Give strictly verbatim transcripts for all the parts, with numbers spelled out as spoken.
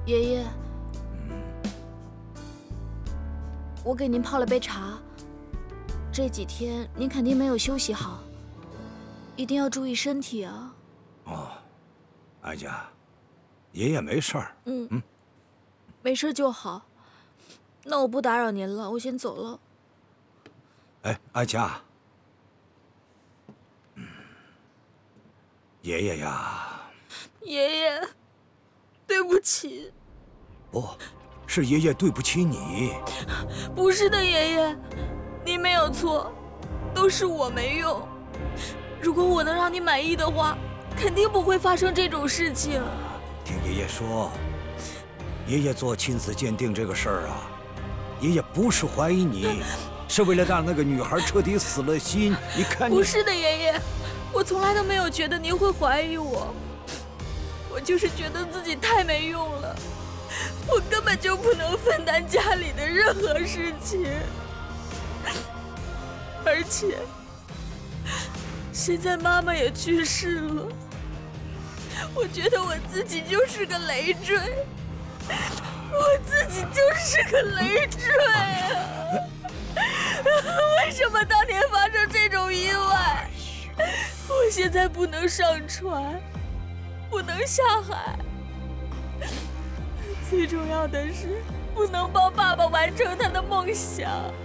爷爷，我给您泡了杯茶。这几天您肯定没有休息好，一定要注意身体啊。 哦，哀家，爷爷没事儿。 嗯嗯，没事就好。那我不打扰您了，我先走了。 哎，哀家，嗯，爷爷呀， 爷爷，对不起。 不，是爷爷对不起你。 不是的，爷爷，你没有错，都是我没用。如果我能让你满意的话，肯定不会发生这种事情。 听爷爷说，爷爷做亲子鉴定这个事儿啊，爷爷不是怀疑你，是为了让那个女孩彻底死了心。你看你， 不是的，爷爷，我从来都没有觉得您会怀疑我，我就是觉得自己太没用了，我根本就不能分担家里的任何事情，而且现在妈妈也去世了，我觉得我自己就是个累赘，我自己就是个累赘啊！为什么当年发生这种意外，我现在不能上船，不能下海，最重要的是不能帮爸爸完成他的梦想。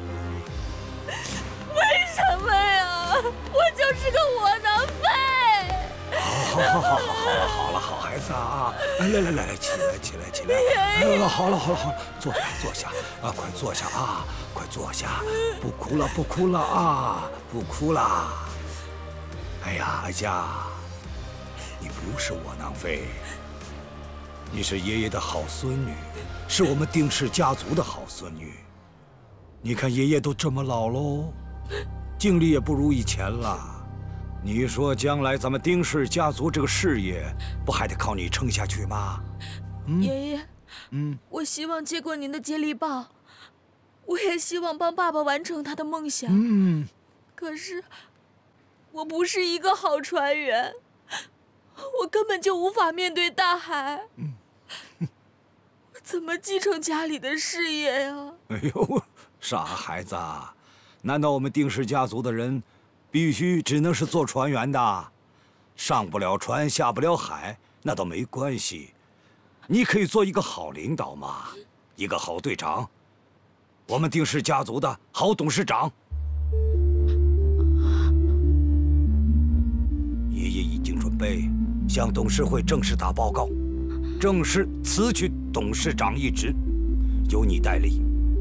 为什么呀？我就是个窝囊废！ 好，好，好，好，好了，好了，好孩子啊！来来来来，起来，起来，起来！哎，好了，好了，好了，坐下，坐下啊！快坐下啊！快坐下，不哭了，不哭了啊！不哭了。哎呀，哀家，你不是窝囊废，你是爷爷的好孙女，是我们丁氏家族的好孙女。你看爷爷都这么老喽，精力也不如以前了。你说将来咱们丁氏家族这个事业，不还得靠你撑下去吗？ 嗯、爷爷，嗯，我希望接过您的接力棒，我也希望帮爸爸完成他的梦想。嗯，可是我不是一个好船员，我根本就无法面对大海。嗯，我怎么继承家里的事业呀？ 哎呦，傻孩子，难道我们丁氏家族的人必须只能是做船员的？上不了船，下不了海，那倒没关系。你可以做一个好领导嘛，一个好队长，我们丁氏家族的好董事长。爷爷已经准备向董事会正式打报告，正式辞去董事长一职，由你代理。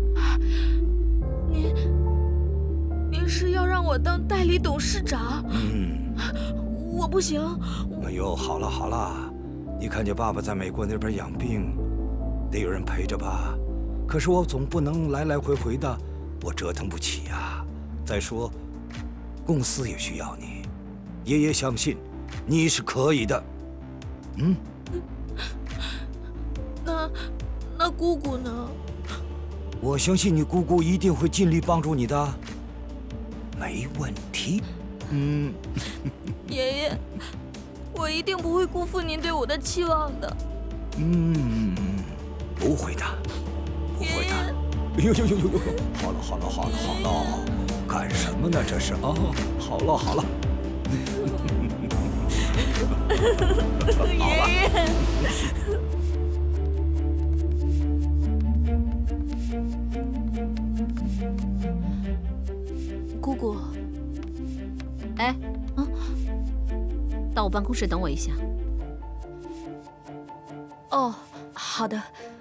您，您是要让我当代理董事长？嗯，我不行。 哎呦，好了好了，你看见爸爸在美国那边养病，得有人陪着吧？可是我总不能来来回回的，我折腾不起呀。再说，公司也需要你，爷爷相信你是可以的。嗯， 那那姑姑呢？ 我相信你姑姑一定会尽力帮助你的，没问题。嗯， 爷爷，我一定不会辜负您对我的期望的。 嗯，不会的，不会的。哎呦呦呦呦呦！好了好了好了好了，干什么呢这是啊？好了好了。 爷爷。姑姑， 哎，啊，到我办公室等我一下。 哦，好的。